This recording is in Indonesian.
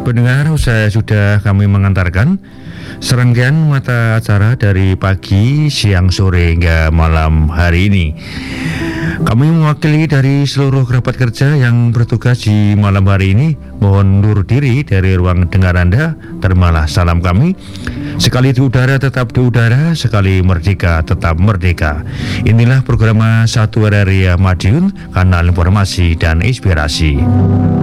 Pendengar, saya sudah kami mengantarkan serangkaian mata acara dari pagi, siang, sore hingga malam hari ini. Kami mewakili dari seluruh kerabat kerja yang bertugas di malam hari ini. Mohon undur diri dari ruang dengar Anda. Terimalah salam kami. Sekali di udara tetap di udara, sekali merdeka tetap merdeka. Inilah program Satu RRI Madiun, kanal informasi dan inspirasi.